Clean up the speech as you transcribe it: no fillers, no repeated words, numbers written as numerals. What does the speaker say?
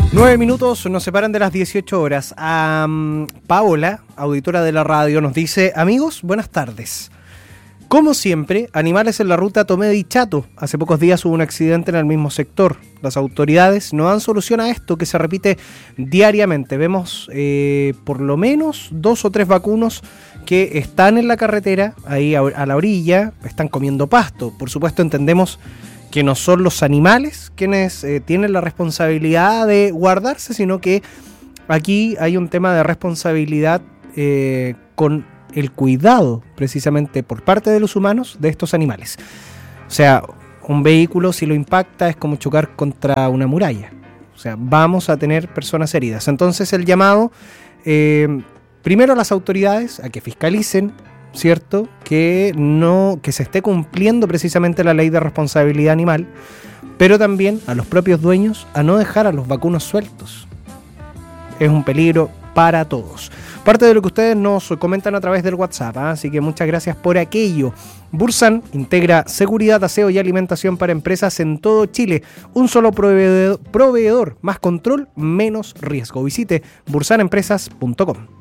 9 minutos nos separan de las 18 horas. Paola, auditora de la radio, nos dice: amigos, buenas tardes. Como siempre, animales en la ruta Tomé y Chato. Hace pocos días hubo un accidente en el mismo sector. Las autoridades no dan solución a esto que se repite diariamente. Vemos por lo menos 2 o 3 vacunos que están en la carretera, ahí a la orilla, están comiendo pasto. Por supuesto, entendemos que no son los animales quienes tienen la responsabilidad de guardarse, sino que aquí hay un tema de responsabilidad con el cuidado, precisamente por parte de los humanos, de estos animales. O sea, un vehículo, si lo impacta, es como chocar contra una muralla. O sea, vamos a tener personas heridas. Entonces, el llamado, primero a las autoridades, a que fiscalicen, ¿cierto? Que se esté cumpliendo precisamente la ley de responsabilidad animal, pero también a los propios dueños a no dejar a los vacunos sueltos. Es un peligro para todos. Parte de lo que ustedes nos comentan a través del WhatsApp, así que muchas gracias por aquello. Bursan integra seguridad, aseo y alimentación para empresas en todo Chile. Un solo proveedor, más control, menos riesgo. Visite bursanempresas.com.